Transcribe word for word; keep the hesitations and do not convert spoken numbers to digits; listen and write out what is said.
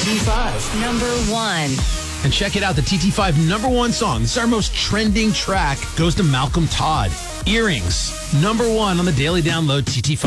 T five. Number one. And check it out, the T T five number one song. This is our most trending track. Goes to Malcolm Todd. Earrings. Number one on the Daily Download T T five.